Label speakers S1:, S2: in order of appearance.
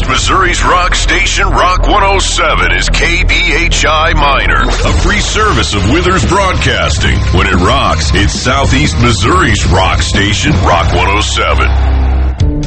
S1: Missouri's rock station, Rock 107, is KBHI Minor, a free service of Withers Broadcasting. When it rocks, it's Southeast Missouri's rock station, Rock 107.